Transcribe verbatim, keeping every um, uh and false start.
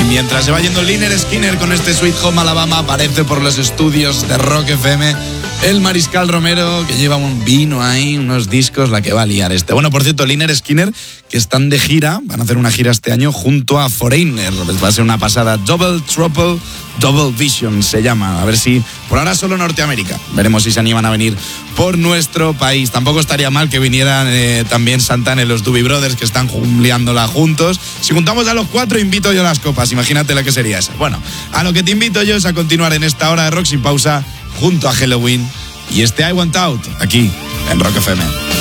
mientras se va yendo Lynyrd Skynyrd con este Sweet Home Alabama, aparece por los estudios de Rock F M el Mariscal Romero, que lleva un vino ahí, unos discos, la que va a liar este. Bueno, por cierto, Lynyrd Skynyrd, que están de gira, van a hacer una gira este año junto a Foreigner. Les va a ser una pasada. Double Trouble, Double Vision se llama. A ver si, por ahora solo Norteamérica. Veremos si se animan a venir por nuestro país. Tampoco estaría mal que vinieran eh, también Santana y los Doobie Brothers, que están liándola juntos. Si juntamos a los cuatro, invito yo a las copas. Imagínate la que sería esa. Bueno, a lo que te invito yo es a continuar en esta hora de Rock Sin Pausa junto a Helloween y este I Want Out aquí en Rock F M.